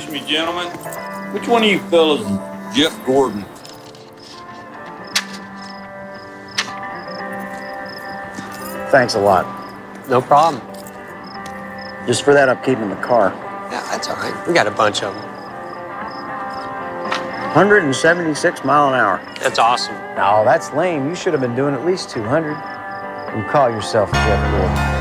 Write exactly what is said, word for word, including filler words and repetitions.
Excuse me, gentlemen. Which one of you fellas is Jeff Gordon? Thanks a lot. No problem. Just for that upkeep in the car. Yeah, that's all right. We got a bunch of them. one hundred seventy-six mile an hour. That's awesome. No, that's lame. You should have been doing at least two hundred. You call yourself Jeff Gordon.